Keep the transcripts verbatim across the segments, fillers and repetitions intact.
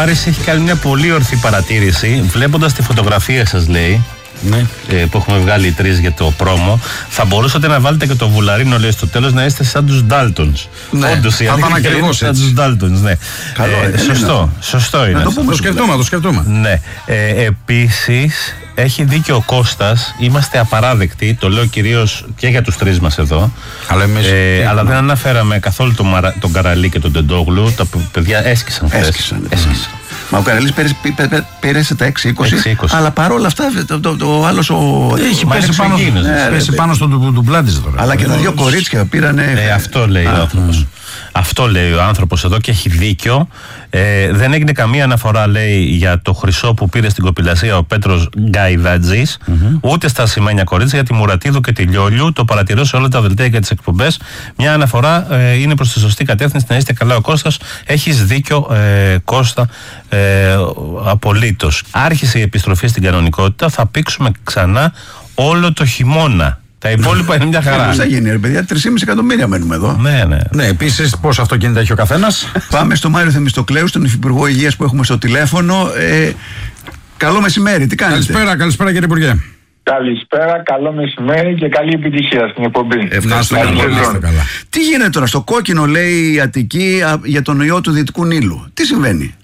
Άρης έχει κάνει μια πολύ ορθή παρατήρηση. Βλέποντας τη φωτογραφία σας, λέει, ναι. ε, που έχουμε βγάλει οι τρεις για το πρόμο, θα μπορούσατε να βάλετε και το βουλαρίνο, λέει, στο τέλος, να είστε σαν τους Ντάλτονς. Ναι, όντως, θα ήταν ακριβώς σαν τους Ντάλτονς, ναι. Καλό, ε, σωστό, σωστό είναι. Να το, πούμε, το σκεφτούμε, το σκεφτούμε. Ναι. Ε, επίσης, έχει δίκιο ο Κώστας, είμαστε απαράδεκτοι, το λέω κυρίως και για τους τρεις μας εδώ. Αλλά, εμείς, ε, αλλά δεν αναφέραμε καθόλου τον, Μαρα, τον Καραλή και τον Τεντόγλου. Τα παιδιά έσκησαν χθες. Έσκησαν. έσκησαν. Μα ο Καραλής πέρασε τα έξι είκοσι, αλλά παρόλα αυτά το, το, το άλλος ο... Έχει πέσει πάνω, ναι, πέσει πάνω στο ντουμπλά της τώρα. Αλλά και τα δύο κορίτσια πήρανε... Ε, αυτό λέει ο άνθρωπος. Αυτό λέει ο άνθρωπος εδώ και έχει δίκιο. Ε, δεν έγινε καμία αναφορά, λέει, για το χρυσό που πήρε στην κοπηλασία ο Πέτρος Γκαϊδατζής, mm-hmm. ούτε στα ασημένια κορίτσια, για τη Μουρατίδου και τη Λιόλιου. Το παρατηρώ σε όλα τα δελτία και τις εκπομπές. Μια αναφορά ε, είναι προς τη σωστή κατεύθυνση. Να είστε καλά, ο Κώστας. Έχεις δίκιο, ε, Κώστα, ε, απολύτως. Άρχισε η επιστροφή στην κανονικότητα. Θα πήξουμε ξανά όλο το χειμώνα. Τα υπόλοιπα είναι μια χαρά. Πώς θα γίνει, ρε παιδιά, τρία κόμμα πέντε εκατομμύρια μένουμε εδώ. Ναι, ναι. Ναι, επίσης, πόσα αυτοκίνητα έχει ο καθένας. Πάμε στο Μάριο Θεμιστοκλέου, τον Υφυπουργό Υγείας που έχουμε στο τηλέφωνο. Ε, καλό μεσημέρι, τι κάνετε? Καλησπέρα, καλησπέρα κύριε Υπουργέ. Καλησπέρα, καλό μεσημέρι και καλή επιτυχία στην εκπομπή. Ευχαριστώ. Καλά. Τι γίνεται τώρα, στο κόκκινο λέει η Αττική για τον ιό του Δυτικού Νείλου. Τι συμβαίνει?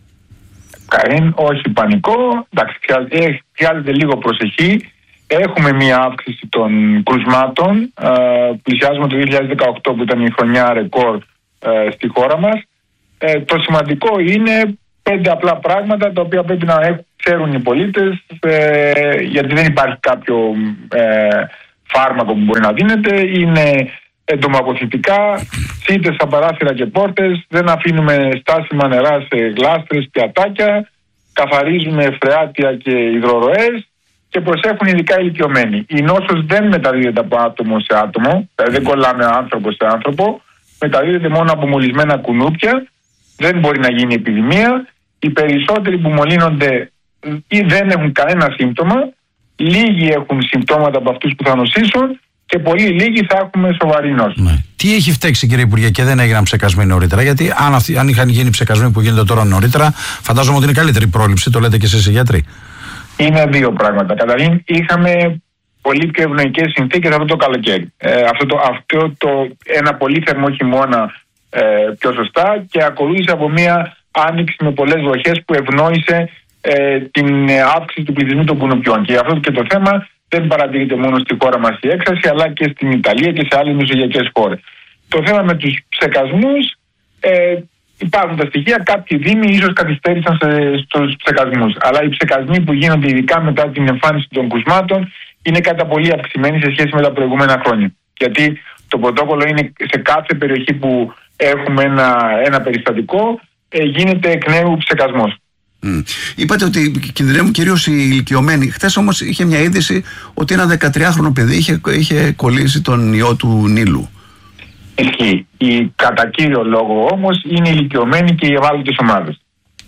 Καΐν, όχι πανικό. Εντάξει, χρειάζεται λίγο προσοχή. Έχουμε μία αύξηση των κρουσμάτων. Ε, πλησιάζουμε το δύο χιλιάδες δεκαοκτώ που ήταν η χρονιά ρεκόρ ε, στη χώρα μας. Ε, το σημαντικό είναι πέντε απλά πράγματα τα οποία πρέπει να ξέρουν οι πολίτες, ε, γιατί δεν υπάρχει κάποιο ε, φάρμακο που μπορεί να δίνεται. Είναι εντομοαποθητικά, σίτες στα παράθυρα και πόρτες, δεν αφήνουμε στάσιμα νερά σε γλάστρες, πιατάκια, καθαρίζουμε φρεάτια και υδροροές και προσέχουν ειδικά ηλικιωμένοι. Η νόσος δεν μεταδίδεται από άτομο σε άτομο, δηλαδή δεν κολλάμε άνθρωπο σε άνθρωπο, μεταδίδεται μόνο από μολυσμένα κουνούπια, δεν μπορεί να γίνει επιδημία. Οι περισσότεροι που μολύνονται ή δεν έχουν κανένα σύμπτωμα, λίγοι έχουν συμπτώματα από αυτούς που θα νοσήσουν και πολύ λίγοι θα έχουμε σοβαρή νόσο. Ναι. Τι έχει φταίξει, κύριε Υπουργέ, και δεν έγιναν ψεκασμοί νωρίτερα? Γιατί αν, αυτοί, αν είχαν γίνει ψεκασμοί που γίνονται τώρα νωρίτερα, φαντάζομαι ότι είναι καλύτερη πρόληψη, το λέτε και εσείς οι γιατροί. Είναι δύο πράγματα. Καταρχήν, είχαμε πολύ πιο ευνοϊκές συνθήκες αυτό το καλοκαίρι. Ε, αυτό, το, αυτό το ένα πολύ θερμό χειμώνα ε, πιο σωστά, και ακολούθησε από μια άνοιξη με πολλές βροχές που ευνόησε ε, την αύξηση του πληθυσμού των κουνουπιών. Και αυτό και το θέμα δεν παρατηρείται μόνο στη χώρα μας η έξαρση, αλλά και στην Ιταλία και σε άλλες μεσογειακές χώρες. Το θέμα με τους ψεκασμούς, ε, υπάρχουν τα στοιχεία, κάποιοι δήμοι ίσως καθυστέρησαν στους ψεκασμούς. Αλλά οι ψεκασμοί που γίνονται ειδικά μετά την εμφάνιση των κρουσμάτων είναι κατά πολύ αυξημένοι σε σχέση με τα προηγούμενα χρόνια. Γιατί το πρωτόκολλο είναι σε κάθε περιοχή που έχουμε ένα, ένα περιστατικό, ε, γίνεται εκ νέου ψεκασμός. Mm. Είπατε ότι κινδυνεύουν κυρίως οι ηλικιωμένοι. Χθες όμως είχε μια είδηση ότι ένα δεκατριάχρονο παιδί είχε, είχε κολλήσει τον ιό του Νείλου. Ισχύει. Η κατά κύριο λόγο όμως είναι οι ηλικιωμένοι και οι ευάλωτες ομάδες.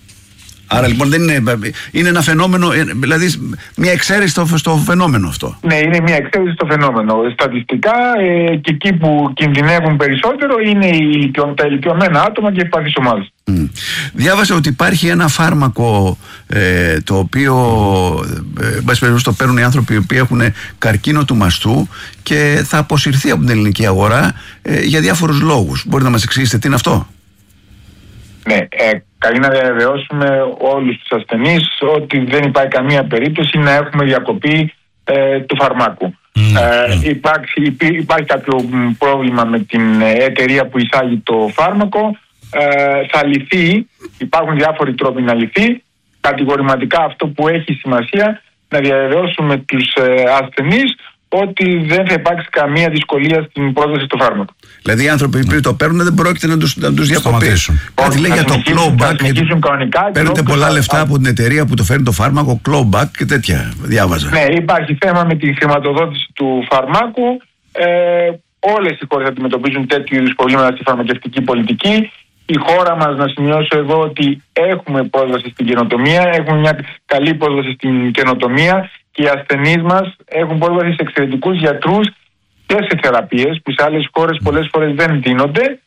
Άρα λοιπόν δεν είναι, είναι ένα φαινόμενο, δηλαδή μια εξαίρεση στο, στο φαινόμενο αυτό. Ναι, είναι μια εξαίρεση στο φαινόμενο. Στατιστικά ε, και εκεί που κινδυνεύουν περισσότερο είναι οι, τα ηλικιωμένα άτομα και οι ευπαθείς ομάδες. Mm. Διάβασα ότι υπάρχει ένα φάρμακο ε, το οποίο ε, το παίρνουν οι άνθρωποι οι οποίοι έχουν καρκίνο του μαστού και θα αποσυρθεί από την ελληνική αγορά ε, για διάφορους λόγους. Μπορείτε να μας εξηγήσετε τι είναι αυτό? Ναι, ε, καλεί να διαβεβαιώσουμε όλους τους ασθενείς ότι δεν υπάρχει καμία περίπτωση να έχουμε διακοπή ε, του φαρμάκου. Mm, ε, yeah. υπάρχει, υπή, υπάρχει κάποιο πρόβλημα με την εταιρεία που εισάγει το φάρμακο, ε, θα λυθεί, υπάρχουν διάφοροι τρόποι να λυθεί. Κατηγορηματικά αυτό που έχει σημασία να διαβεβαιώσουμε τους ε, ασθενείς ότι δεν θα υπάρξει καμία δυσκολία στην πρόσβαση στο φάρμακο. Δηλαδή οι άνθρωποι που το παίρνουν δεν πρόκειται να τους, να τους διακοπήσουν. Κάτι λέει για το clawback. Παίρνετε πολλά λεφτά από την εταιρεία που το φέρνει το φάρμακο, clawback και τέτοια. Διάβαζα. Ναι, υπάρχει θέμα με τη χρηματοδότηση του φαρμάκου. Ε, όλες οι χώρες αντιμετωπίζουν τέτοιου είδους προβλήματα στη φαρμακευτική πολιτική. Η χώρα μας, να σημειώσω εδώ ότι έχουμε πρόσβαση στην καινοτομία, έχουμε μια καλή πρόσβαση στην καινοτομία και οι ασθενείς μας έχουν πρόσβαση σε εξαιρετικούς γιατρούς και σε θεραπείες που σε άλλες χώρες πολλές φορές δεν δίνονται.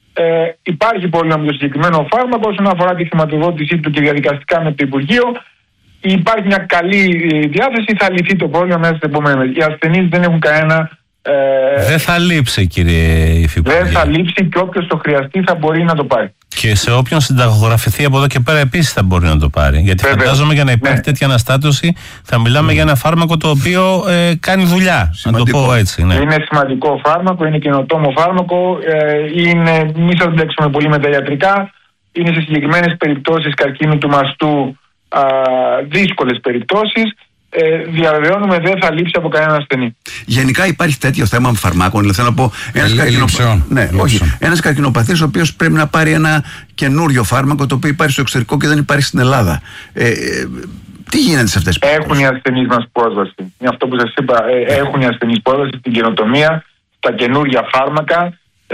Ε, υπάρχει πρόβλημα με το συγκεκριμένο φάρμακο όσον αφορά τη χρηματοδότησή του και διαδικαστικά με το Υπουργείο. Υπάρχει μια καλή διάθεση, θα λυθεί το πρόβλημα μέσα στις επόμενες μέρες. Οι ασθενείς δεν έχουν κανένα. Ε, δεν θα λείψει, κύριε Υφυπουργέ. Δεν θα λείψει και όποιος το χρειαστεί θα μπορεί να το πάρει. Και σε όποιον συνταγογραφηθεί από εδώ και πέρα επίσης θα μπορεί να το πάρει. Γιατί Βέβαια. φαντάζομαι για να υπάρχει ναι. τέτοια αναστάτωση θα μιλάμε mm. για ένα φάρμακο το οποίο ε, κάνει δουλειά. Σημαντικό. Να το πω έτσι. Ναι. Είναι σημαντικό φάρμακο, είναι καινοτόμο φάρμακο. Ε, είναι, μη σας μπλέξουμε πολύ με τα ιατρικά. Είναι σε συγκεκριμένες περιπτώσεις καρκίνου του μαστού α, δύσκολες περιπτώσεις. Ε, διαβεβαιώνουμε δεν θα λείψει από κανένα ασθενή. Γενικά υπάρχει τέτοιο θέμα με φαρμάκων. Δηλαδή, θέλω να πω, ένας, καρκινοπα... ναι, όχι, ένας καρκινοπαθής ο οποίος πρέπει να πάρει ένα καινούριο φάρμακο το οποίο υπάρχει στο εξωτερικό και δεν υπάρχει στην Ελλάδα. Ε, ε, τι γίνεται σε αυτές τις περιπτώσεις? Έχουν οι ασθενείς μας πρόσβαση. Είναι αυτό που σας είπα. Ε, έχουν οι ασθενείς πρόσβαση στην καινοτομία, στα καινούργια φάρμακα ε,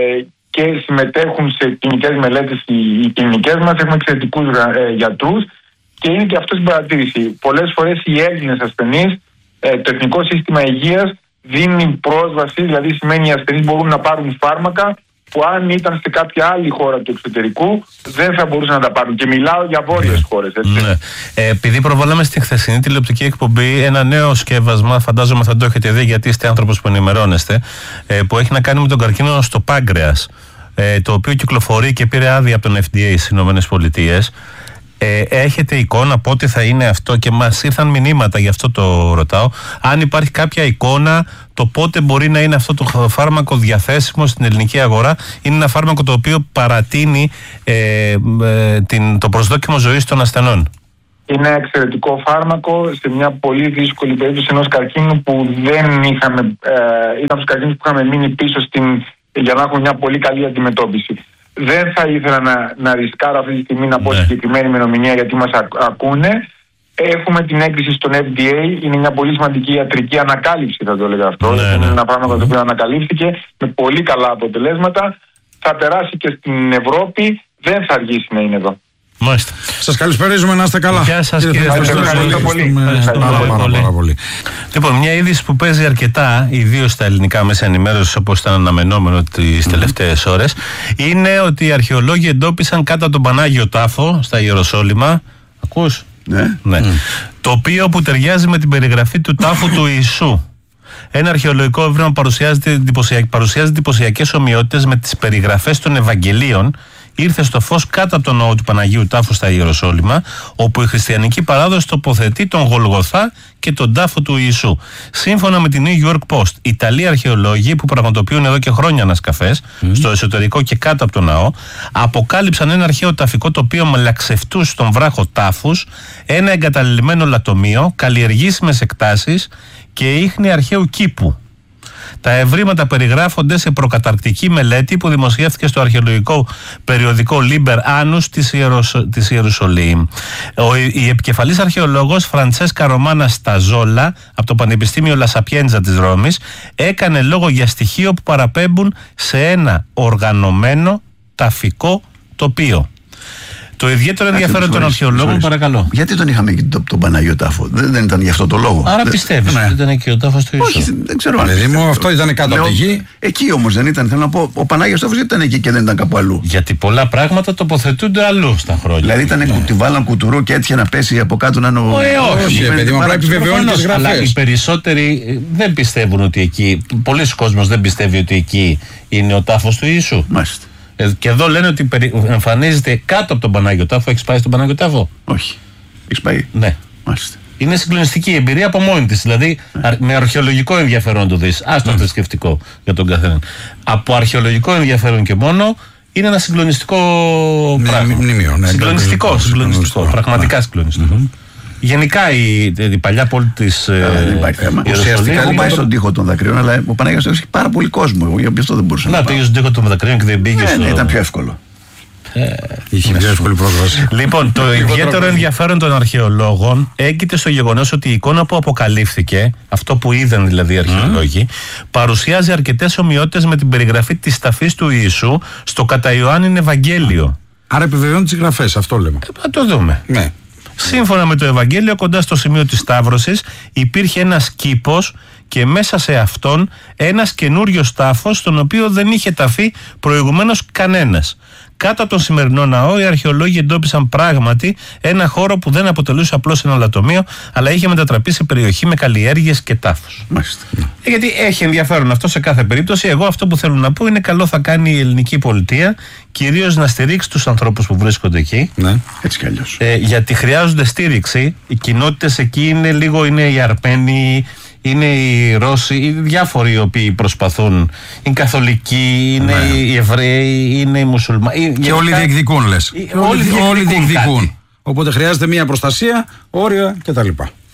και συμμετέχουν σε κλινικές μελέτες οι, οι κλινικές μας. Έχουμε εξαιρετικούς ε, γιατρούς. Και είναι και αυτό στην παρατήρηση. Πολλές φορές οι Έλληνες ασθενείς, ε, το Εθνικό Σύστημα Υγείας δίνει πρόσβαση, δηλαδή σημαίνει οι ασθενείς μπορούν να πάρουν φάρμακα που αν ήταν σε κάποια άλλη χώρα του εξωτερικού δεν θα μπορούσαν να τα πάρουν. Και μιλάω για βόρειες χώρες. Έτσι. Ναι. Ε, επειδή προβάλαμε στην χθεσινή τηλεοπτική εκπομπή ένα νέο σκεύασμα, φαντάζομαι θα το έχετε δει γιατί είστε άνθρωπος που ενημερώνεστε, ε, που έχει να κάνει με τον καρκίνο στο πάγκρεας, ε, το οποίο κυκλοφορεί και πήρε άδεια από τον Εφ ντι έι στις ΗΠΑ. Ε, έχετε εικόνα πότε θα είναι αυτό? Και μας ήρθαν μηνύματα, γι' αυτό το ρωτάω, αν υπάρχει κάποια εικόνα το πότε μπορεί να είναι αυτό το φάρμακο διαθέσιμο στην ελληνική αγορά. Είναι ένα φάρμακο το οποίο παρατείνει ε, ε, την, το προσδόκιμο ζωής των ασθενών. Είναι εξαιρετικό φάρμακο σε μια πολύ δύσκολη περίπτωση ενός καρκίνου που δεν είχαμε, ε, ήταν τους καρκίνους που είχαμε μείνει πίσω στην, για να έχουμε μια πολύ καλή αντιμετώπιση. Δεν θα ήθελα να, να ρισκάρω αυτή τη στιγμή να πω ναι. συγκεκριμένη ημερομηνία γιατί μας α, ακούνε. Έχουμε την έγκριση στον Εφ ντι έι, είναι μια πολύ σημαντική ιατρική ανακάλυψη, θα το έλεγα αυτό. Ναι, ναι. Είναι ένα φάρμακο το οποίο ανακαλύφθηκε με πολύ καλά αποτελέσματα. Θα περάσει και στην Ευρώπη, δεν θα αργήσει να είναι εδώ. Μάλιστα. Σας καλησπερίζουμε, να είστε καλά. Γεια σας, κύριε. Ευχαριστώ πολύ. Πάρα πολύ. Λοιπόν, μια είδηση που παίζει αρκετά, ιδίως στα ελληνικά μέσα ενημέρωσης, όπως ήταν αναμενόμενο τις τελευταίες ώρες, είναι ότι οι αρχαιολόγοι εντόπισαν κάτω από τον Πανάγιο Τάφο στα Ιεροσόλυμα. Ακούς? Ναι. Ναι. Το οποίο που ταιριάζει με την περιγραφή του τάφου του Ιησού. Ένα αρχαιολογικό έβριμα παρουσιάζει εντυπωσιακές ομοιότητες με τις περιγραφές των Ευαγγελίων. Ήρθε στο φως κάτω από τον ναό του Παναγίου Τάφου στα Ιεροσόλυμα, όπου η χριστιανική παράδοση τοποθετεί τον Γολγοθά και τον τάφο του Ιησού. Σύμφωνα με την New York Post, Ιταλοί αρχαιολόγοι που πραγματοποιούν εδώ και χρόνια ανασκαφές mm. στο εσωτερικό και κάτω από τον ναό, αποκάλυψαν ένα αρχαίο ταφικό τοπίο με λαξευτούς στον βράχο τάφους, ένα εγκαταλειμμένο λατομείο, καλλιεργήσιμες εκτάσεις και ίχνη αρχαίου κήπου. Τα ευρήματα περιγράφονται σε προκαταρκτική μελέτη που δημοσιεύτηκε στο αρχαιολογικό περιοδικό Liber Annus της, Ιεροσο... της Ιερουσαλήμ. Ο, η επικεφαλής αρχαιολόγος Φραντσέσκα Ρωμάνα Σταζόλα από το Πανεπιστήμιο Λα Σαπιέντζα της Ρώμης έκανε λόγο για στοιχείο που παραπέμπουν σε ένα οργανωμένο ταφικό τοπίο. Το ιδιαίτερο ενδιαφέρον των αρχαιολόγων, παρακαλώ. Γιατί τον είχαμε εκεί τον, τον Παναγιο Τάφο, δεν, δεν ήταν γι' αυτό το λόγο. Άρα πιστεύεις ότι ήταν εκεί ο τάφος του Ιησού? Όχι, δεν ξέρω αν. Δηλαδή μου αυτό ήταν κάτω από τη γη. Εκεί όμως δεν ήταν. Θέλω να πω, ο Πανάγιος Τάφος ήταν εκεί και δεν ήταν κάπου αλλού. Γιατί πολλά πράγματα τοποθετούνται αλλού στα χρόνια. Δηλαδή ήταν ναι. τη βάλαν κουτουρού και έτυχε να πέσει από κάτω να είναι ο. Όχι, παιδί μου, πρέπει επιβεβαιώνει τις γραφές. Αλλά οι περισσότεροι δεν πιστεύουν ότι εκεί. Πολλοί κόσμος δεν πιστεύει ότι εκεί είναι ο τάφος του Ιησού. Μάλιστα. Και εδώ λένε ότι εμφανίζεται κάτω από τον Πανάγιο Τάφο. Έχεις πάει στον Πανάγιο Τάφο? Όχι. Έχεις πάει? Ναι. Μάλιστα. Είναι συγκλονιστική η εμπειρία από μόνη της. Δηλαδή ναι. με αρχαιολογικό ενδιαφέρον το δεις. Άστο ναι. θρησκευτικό για τον καθέναν. Από αρχαιολογικό ενδιαφέρον και μόνο είναι ένα συγκλονιστικό ναι, πράγμα. Μνημείο, ναι, συγκλονιστικό, ναι, συγκλονιστικό, συγκλονιστικό. Πραγματικά ναι. συγκλονιστικό. Mm-hmm. Γενικά η, η παλιά πόλη της Ιερουσαλήμ. Ουσιαστικά δεν πάει στον τοίχο των δακρύων, αλλά ο Παναγιώτης έχει πάρα πολύ κόσμο. Γι' αυτό δεν μπορούσε να, να πήγε στον τοίχο των δακρύων και δεν πήγε. Ναι, στο... ναι, ήταν πιο εύκολο. Ε, είχε πιο εύκολη πρόσβαση. Λοιπόν, το ιδιαίτερο ενδιαφέρον των αρχαιολόγων έγκυται στο γεγονός ότι η εικόνα που αποκαλύφθηκε, αυτό που είδαν δηλαδή οι αρχαιολόγοι, mm. παρουσιάζει αρκετές ομοιότητες με την περιγραφή της ταφής του Ιησού στο κατά Ιωάννην Ευαγγέλιο. Άρα επιβεβαιώνει τις γραφές, αυτό λέμε. Ε, να το δούμε. Ναι. Σύμφωνα με το Ευαγγέλιο, κοντά στο σημείο της Σταύρωσης υπήρχε ένας κήπος και μέσα σε αυτόν ένας καινούριος τάφος, στον οποίο δεν είχε ταφεί προηγουμένως κανένας. Κάτω από τον σημερινό ναό, οι αρχαιολόγοι εντόπισαν πράγματι ένα χώρο που δεν αποτελούσε απλώς ένα λατομείο, αλλά είχε μετατραπεί σε περιοχή με καλλιέργειες και τάφους. Μάλιστα. Ε, γιατί έχει ενδιαφέρον αυτό σε κάθε περίπτωση. Εγώ αυτό που θέλω να πω είναι καλό θα κάνει η ελληνική πολιτεία, κυρίως να στηρίξει τους ανθρώπους που βρίσκονται εκεί. Ναι, έτσι κι αλλιώς. Ε, γιατί χρειάζονται στήριξη. Οι κοινότητες εκεί είναι λίγο, είναι οι Αρμένοι, είναι οι Ρώσοι, οι διάφοροι οι οποίοι προσπαθούν. Είναι καθολικοί, είναι ναι. οι Εβραίοι, είναι οι Μουσουλμάνοι. Και όλοι διεκδικούν, λες. Οι, όλοι, όλοι, όλοι διεκδικούν. κάτι. Οπότε χρειάζεται μια προστασία, όρια κτλ.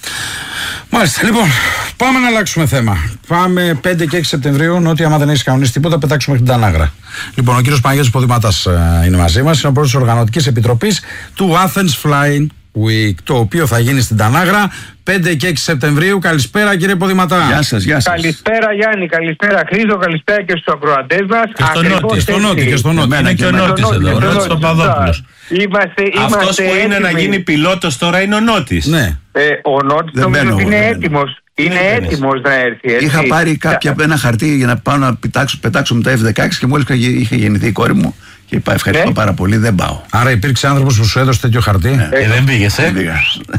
Μάλιστα, λοιπόν, πάμε να αλλάξουμε θέμα. Πάμε πέντε και έξι Σεπτεμβρίου, ότι άμα δεν έχει κανονίσει τίποτα, πετάξουμε την Τανάγρα. Λοιπόν, ο κύριος Παναγιώτης Ποδηματάς ε, είναι μαζί μας, είναι ο πρόεδρος της Οργανωτικής Επιτροπής του Athens Flying Week, το οποίο θα γίνει στην Τανάγρα πέντε και έξι Σεπτεμβρίου. Καλησπέρα, κύριε Ποδηματά. Γεια σας, γεια σας. Καλησπέρα, Γιάννη, καλησπέρα, Χρήστο, καλησπέρα και στους ακροατές μας. Και στο Νότι, και στο Νότι, και στο Νότι. Είναι και ο Νότης εδώ, ο Νότης Παπαδόπουλος. Είμαστε, αυτός που είναι έτοιμοι. να γίνει πιλότος τώρα είναι ο Νότης. Ναι. Ε, ο Νότης νομίζω ότι είναι έτοιμος. Είναι έτοιμος να έρθει. Έτσι. Είχα πάρει κάποια ένα χαρτί για να πάω να πετάξω, πετάξω με τα εφ δεκαέξι και μόλις είχε γεννηθεί η κόρη μου. Και είπα ευχαριστώ ε? πάρα πολύ, δεν πάω. Άρα υπήρξε άνθρωπος που σου έδωσε τέτοιο χαρτί. Ε, ε, δεν πήγες, ε. Δεν πήγα.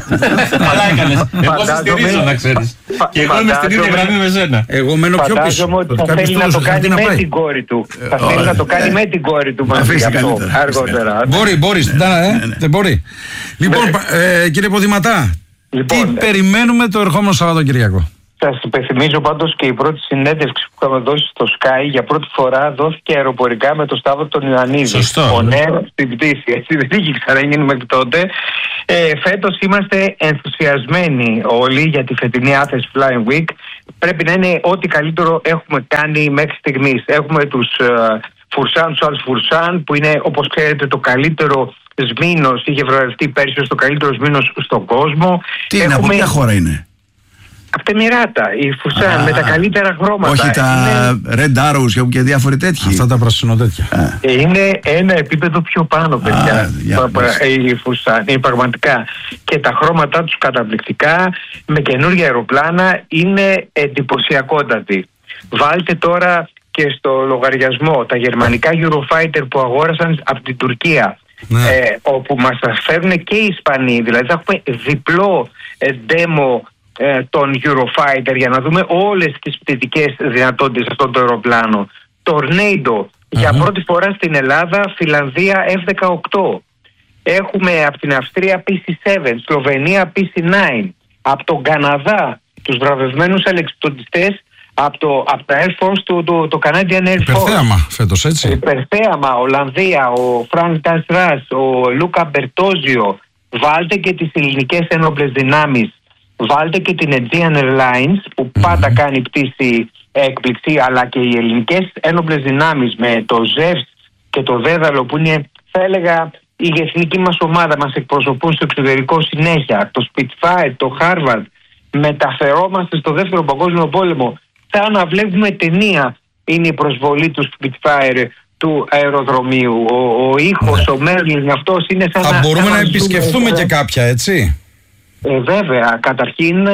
Καλά έκανες. Εγώ σε στηρίζω, να ξέρεις. Και εγώ είμαι στην ίδια γραμμή με σένα. Εγώ μένω πιο πίσω. Φαντάζομαι ότι θα θέλει να το κάνει με την κόρη του. Θα θέλει να το κάνει με την κόρη του μαζί αυτό αργότερα. Μπορεί, μπορεί. Δεν μπορεί. Λοιπόν, κύριε Ποδηματά, τι περιμένουμε το ερχόμενο Σαββατοκυριακό? Σας υπενθυμίζω πάντως και η πρώτη συνέντευξη που είχαμε δώσει στο Sky για πρώτη φορά δόθηκε αεροπορικά με τον Σταύρο τον Ιωαννίδη. Σωστό. Ο νέος στην πτήση. Έτσι δεν είχε ξαναγίνει μέχρι τότε. Ε, φέτος είμαστε ενθουσιασμένοι όλοι για τη φετινή Athens Flying Week. Πρέπει να είναι ό,τι καλύτερο έχουμε κάνει μέχρι στιγμής. Έχουμε τους uh, Φουρσάν, τους άλλους Φουρσάν, που είναι, όπως ξέρετε, το καλύτερο σμήνος. Είχε βραβευτεί πέρσι ως το καλύτερο σμήνος στον κόσμο. Τι είναι, έχουμε... από ποια χώρα είναι? Από τα Εμιράτα, η Φουσάν, ah, με τα καλύτερα χρώματα. Όχι τα είναι... Red Arrows και διάφοροι τέτοιοι. Αυτά τα πρασινοτέτια. Ah. Είναι ένα επίπεδο πιο πάνω, παιδιά. Ah, η Φουσάν, είναι πραγματικά. Και τα χρώματά τους καταπληκτικά, με καινούργια αεροπλάνα, είναι εντυπωσιακότατη. Βάλτε τώρα και στο λογαριασμό τα γερμανικά Eurofighter που αγόρασαν από την Τουρκία. Ναι. Ε, όπου μας τα φέρνουν και οι Ισπανοί. Δηλαδή θα έχουμε διπλό ε, demo των Eurofighter για να δούμε όλες τις πτυτικές δυνατότητες αυτών των αεροπλάνων. Tornado, mm-hmm. για πρώτη φορά στην Ελλάδα, Φιλανδία εφ δεκαοκτώ. Έχουμε από την Αυστρία πι σι επτά, Σλοβενία πι σι εννιά, από τον Καναδά τους βραβευμένους αλεξιπτωτιστές από, το, από τα Air Force, το, το, το Canadian Air Force. Υπερθέαμα φέτος, έτσι. Υπερθέαμα, Ολλανδία, ο Φρανκ Τασράς, ο Λούκα Μπερτόζιο. Βάλτε και τις ελληνικές ένοπλες δυνάμεις. Βάλτε και την Aegean Airlines που mm-hmm. πάντα κάνει πτήση έκπληξη, αλλά και οι ελληνικές ένοπλες δυνάμεις με το Ζεύς και το Δέδαλο που είναι, θα έλεγα, η εθνική μας ομάδα, μας εκπροσωπούν στο εξωτερικό συνέχεια. Το Spitfire, το Harvard, μεταφερόμαστε στο δεύτερο παγκόσμιο πόλεμο. Σαν να βλέπουμε ταινία είναι η προσβολή του Spitfire του αεροδρομίου. Ο, ο ήχος, mm-hmm. ο Μέρλιν, αυτός είναι σαν θα να... Θα μπορούμε να, να επισκεφθούμε και κάποια, έτσι. Ε, βέβαια, καταρχήν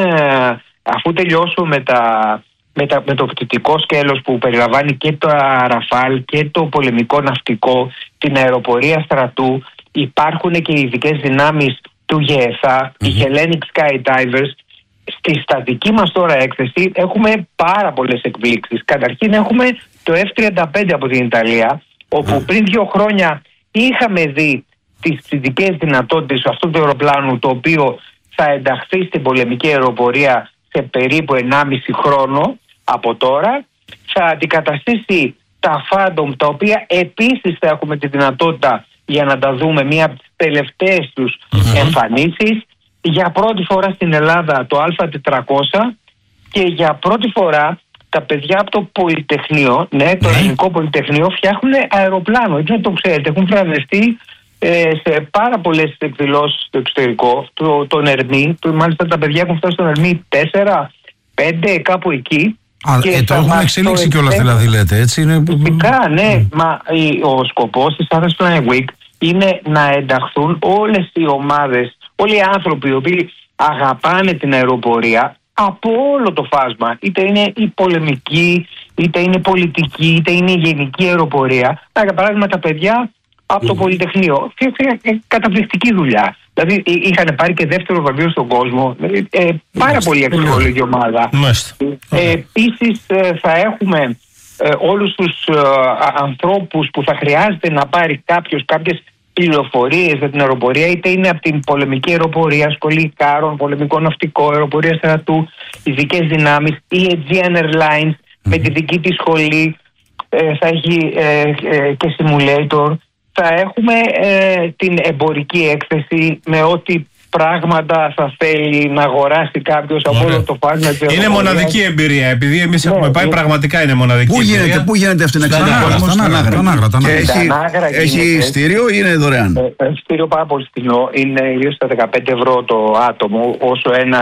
αφού τελειώσω με, τα, με, τα, με το πτυτικό σκέλος που περιλαμβάνει και το Ραφάλ και το πολεμικό ναυτικό, την αεροπορία στρατού, υπάρχουν και οι ειδικές δυνάμεις του ΓΕΘΑ, mm-hmm. οι Hellenic Skydivers. Στη στατική μας τώρα έκθεση έχουμε πάρα πολλές εκπλήξεις. Καταρχήν έχουμε το εφ τριάντα πέντε από την Ιταλία, όπου mm. πριν δύο χρόνια είχαμε δει τις πτυτικές δυνατότητες αυτού του αεροπλάνου, το οποίο θα ενταχθεί στην πολεμική αεροπορία σε περίπου ενάμιση χρόνο από τώρα. Θα αντικαταστήσει τα Phantom, τα οποία επίσης θα έχουμε τη δυνατότητα για να τα δούμε, μία από τις τελευταίες τους mm-hmm. εμφανίσεις. Για πρώτη φορά στην Ελλάδα το Α τετρακόσια και για πρώτη φορά τα παιδιά από το Πολυτεχνείο, ναι, το Ελληνικό Πολυτεχνείο, φτιάχνουν αεροπλάνο. Έτσι να το ξέρετε, έχουν βραβευτεί ε, σε πάρα πολλές εκδηλώσεις στο εξωτερικό, το, τον Ερμή, το, μάλιστα τα παιδιά έχουν φτάσει στον Ερμή τέσσερα, πέντε, κάπου εκεί. Α, και ε, το έχουν εξελίξει κιόλας δηλαδή, λέτε, έτσι είναι. Φυσικά, ναι, mm. μα η, ο σκοπός της Athens Flying Week είναι να ενταχθούν όλες οι ομάδες, όλοι οι άνθρωποι οι οποίοι αγαπάνε την αεροπορία, από όλο το φάσμα. Είτε είναι η πολεμική, είτε είναι πολιτική, είτε είναι η γενική αεροπορία. Για παράδειγμα, τα παιδιά από το Πολυτεχνείο έφυγαν καταπληκτική δουλειά. Δηλαδή είχαν πάρει και δεύτερο βραβείο στον κόσμο. Ε, πάρα πολύ αξιόλογη ομάδα. Ε, Επίσης θα έχουμε ε, όλους τους ε, ανθρώπους που θα χρειάζεται να πάρει κάποιος κάποιες πληροφορίες για την αεροπορία, είτε είναι από την πολεμική αεροπορία, σχολή Ικάρων, πολεμικό ναυτικό, αεροπορία στρατού, ειδικές δυνάμεις, η Aegean Airlines με τη δική της σχολή, ε, θα έχει ε, ε, και simulator. Θα έχουμε ε, την εμπορική έκθεση με ό,τι πράγματα θα θέλει να αγοράσει κάποιος από όλο το φάσμα. Είναι μοναδική εμπειρία, επειδή εμείς ναι, έχουμε πάει, ναι. Πραγματικά είναι μοναδική πού εμπειρία. Γίνεται, πού γίνεται αυτή την εξαρτησία? Έχει ειστήριο ή είναι δωρεάν? Ε, ειστήριο πάρα πολύ φθηνό, είναι γύρω στα δεκαπέντε ευρώ το άτομο, όσο ένα...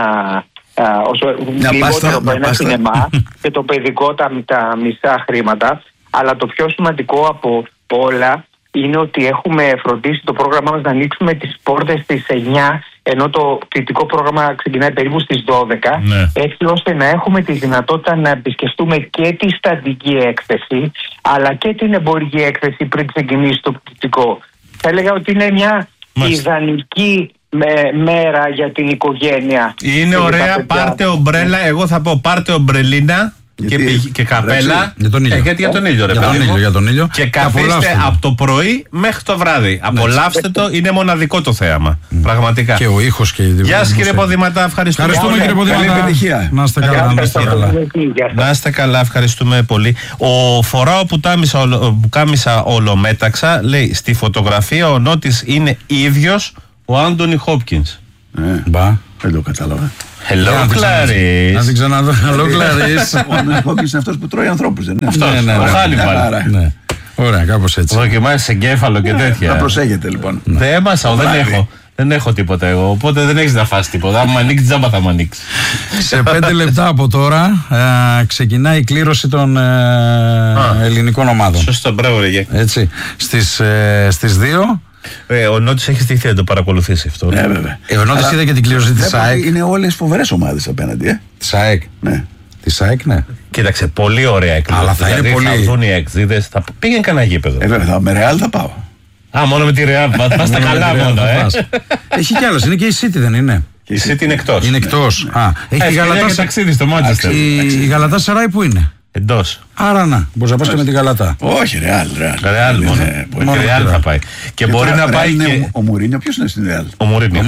όσο λιγότερο από ένα σινεμά και το παιδικό τα, τα μισά χρήματα. Αλλά το πιο σημαντικό από όλα είναι ότι έχουμε φροντίσει το πρόγραμμά μας να ανοίξουμε τις πόρτες στις εννιά, ενώ το φοιτητικό πρόγραμμα ξεκινάει περίπου στις δώδεκα, ναι. Έτσι ώστε να έχουμε τη δυνατότητα να επισκεφτούμε και τη στατική έκθεση αλλά και την εμπορική έκθεση πριν ξεκινήσει το φοιτητικό. Θα έλεγα ότι είναι μια Μάλιστα. ιδανική με, μέρα για την οικογένεια. Είναι ωραία, πάρτε ομπρέλα, εγώ θα πω πάρτε ομπρελίνα. Και, και καπέλα. Για τον ήλιο. Ε, γιατί για τον ήλιο, ρε για, τον ήλιο, για τον ήλιο. Και καθίστε από το πρωί μέχρι το βράδυ. Ναι. Απολαύστε το, είναι μοναδικό το θέαμα. Mm. Πραγματικά. Και ο ήχος και η δημιουργία. Γεια σας κύριε Ποδηματά, ευχαριστούμε. Ευχαριστούμε κύριε Ποδηματά. Καλή επιτυχία. Να είστε καλά, να είστε καλά. Να είστε καλά, ευχαριστούμε πολύ. Ο φοράω που κάμισα ολομέταξα, λέει στη φωτογραφία ο Νότης είναι ίδιος ο Άντονι Χόπκινς. Μπα, δεν το κατάλαβα. Hello, Clarice. Να την ξαναδώ. Hello, Clarice. Ο Άντονι Χόπκινς είναι αυτός που τρώει ανθρώπους, δεν είναι? Αυτός, ο Χάνιμπαλ. Ωραία, κάπως έτσι. Δοκιμάζει σε εγκέφαλο και τέτοια. Να προσέχετε λοιπόν. Δεν έμασα, δεν έχω. Δεν έχω τίποτα εγώ, οπότε δεν έχεις να φας τίποτα. Αν μου ανοίξει, τζάμπα θα μου ανοίξει. Σε πέντε λεπτά από τώρα ε, ξεκινάει η κλήρωση των ε, ελληνικών ομάδων. Σωστό, μπράβο, ρε. Έτσι. Στις, ε, στις δύο. Ε, ο Νότης έχει στηθεί να το παρακολουθήσει αυτό. Ναι, βέβαια. Ε, ο Νότης είδε και την κλήρωση της ΑΕΚ. Είναι όλες φοβερές ομάδες απέναντι, ε. Της ΑΕΚ. Ναι. Της ΑΕΚ, ναι. Κοίταξε, πολύ ωραία εκδοχή. Αλλά θα δηλαδή, είναι πολύ. Θα δουν οι εκδίδες, θα πήγαινε κανένα γήπεδο. Ε, βέβαια, με Ρεάλ θα πάω. Α, μόνο με τη Ρεάλ. Πας τα καλά μόνο, ε. Έχει κι άλλες, είναι και η City, δεν είναι? Η City είναι εκτός. Είναι εκτός. Α, έχει Γαλατά ταξίδι στο Μάντσεστερ. Η Γαλατά Σαράι που είναι? Εντός. Άρα να, μπορείς να πας και με την Γαλατά. Όχι, Ρεάλ. Ρεάλ μόνο. Και Ρεάλ θα πάει. Και μπορεί να πάει και. Ο Μουρίνιο, ποιος είναι στην Ρεάλ? Ο Μουρίνιο.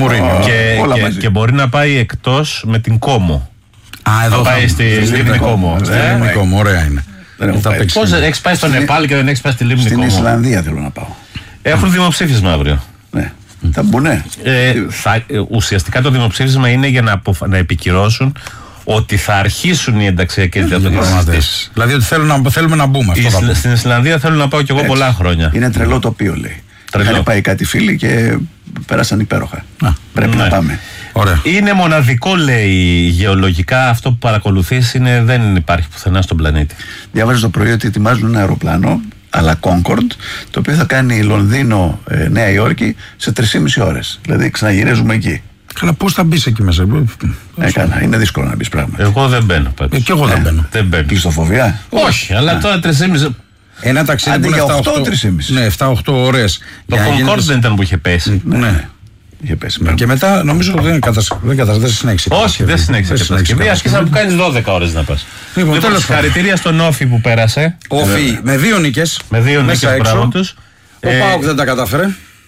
Και μπορεί να πάει εκτός με την Κόμο. Α, εδώ θα πάει στη Λίμνη Κόμο. Στη Λίμνη Κόμο, ωραία είναι. Πώς έχεις πάει στο Νεπάλ και δεν έχεις πάει στη Λίμνη Κόμο? Στην Ισλανδία θέλω να πάω. Έχουν δημοψήφισμα αύριο. Ναι. Θα μπουνε. Ε, θα, ουσιαστικά το δημοψήφισμα είναι για να, αποφ... να επικυρώσουν ότι θα αρχίσουν οι ενταξιακές διαπραγματεύσεις. Δηλαδή ότι θέλουν να, θέλουμε να μπούμε. Αυτό η, στην Ισλανδία θέλω να πάω κι εγώ. Έτσι. Πολλά χρόνια. Είναι τρελό τοπίο, λέει. Είχαν πάει κάτι φίλοι και πέρασαν υπέροχα. Α, πρέπει ναι. να πάμε. Ωραία. Είναι μοναδικό, λέει, γεωλογικά αυτό που παρακολουθείς, είναι, δεν υπάρχει πουθενά στον πλανήτη. Διάβαζα το πρωί ότι ετοιμάζουν ένα αεροπλάνο αλλά Concorde, το οποίο θα κάνει Λονδίνο, ε, Νέα Υόρκη σε τρεις και μισή ώρες. Δηλαδή ξαναγυρίζουμε εκεί. Καλά, πώς θα μπεις εκεί μέσα? Έκανα, είναι δύσκολο να μπεις πράγματι. Εγώ δεν μπαίνω. Ε, και εγώ δεν μπαίνω. Δεν μπαίνω. Κλειστοφοβία? Όχι, αλλά τώρα τρεις και μισή. Ένα ταξίδι που είναι επτά οχτώ ώρες. Το Concorde δεν ήταν που είχε πέσει? Ναι. Είχε πέσει. Και μετά νομίζω ότι δεν καταστρέφει συνέχισε. Όχι, δεν συνέχισε. Άρχισα να κάνει δώδεκα ώρες να πας. Λοιπόν, τέλος, συγχαρητήρια στον Όφη που πέρασε. Όφη με δύο νίκες. Με δύο νίκες, μπράβο τους. Ο ΠΑΟΚ δεν τα κατάφερε.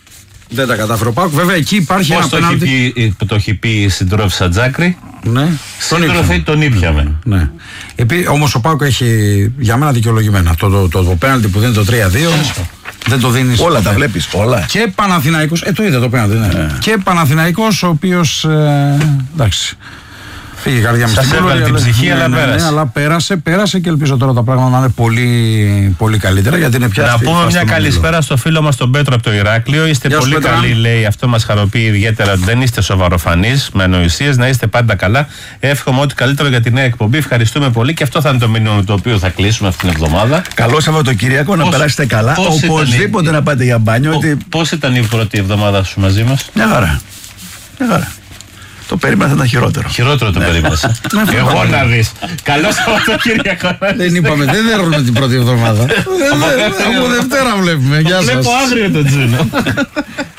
Δεν τα κατάφερε ο ΠΑΟΚ. Βέβαια εκεί υπάρχει ένα πέναλτι. Πώς το έχει πει η συντρόφισσα Τζάκρη. Ναι. Σύντροφοι τον ήπιαμε. Ναι. Όμως ο ΠΑΟΚ έχει για μένα δικαιολογημένα. Το, το, το πέναλτι που δίνει το τρία δύο. Δεν το δίνεις. Όλα τα βλέπεις, όλα. Και Παναθηναϊκός, ε το είδα το πέναλτι, ναι. Yeah. Και Παναθηναϊκός ο οποίος, ε, εντάξει, φύγει η καρδιά μου στην πόλη. Την ψυχή, ναι, αλλά ναι, πέρασε. Ναι, αλλά πέρασε, πέρασε και ελπίζω τώρα τα πράγματα να είναι πολύ, πολύ καλύτερα, γιατί είναι πια. Να πούμε μια καλησπέρα στο φίλο μας τον Πέτρο από το Ηράκλειο. Είστε Γεια πολύ καλοί, Πέτρα. Λέει. Αυτό μας χαροποιεί ιδιαίτερα. Δεν είστε σοβαροφανείς, με ανοησίες, να είστε πάντα καλά. Εύχομαι ό,τι καλύτερο για τη νέα εκπομπή. Ευχαριστούμε πολύ και αυτό θα είναι το μήνυμα το οποίο θα κλείσουμε αυτήν την εβδομάδα. Καλό Σαββατοκύριακο, να περάσετε καλά. Οπωσδήποτε η... να πάτε για μπάνιο. Ότι... Πώς ήταν η πρώτη εβδομάδα σου μαζί μας? Μια χαρά. Μια χαρά. Το περίμενα θα ήταν χειρότερο. Χειρότερο το περίμενες. Εγώ να δεις. Καλό Σαββατοκύριακο. Δεν είπαμε, δεν δέρνουμε την πρώτη εβδομάδα. Από Δευτέρα βλέπουμε. Γεια σας. Βλέπω άγριο το Τζούνο.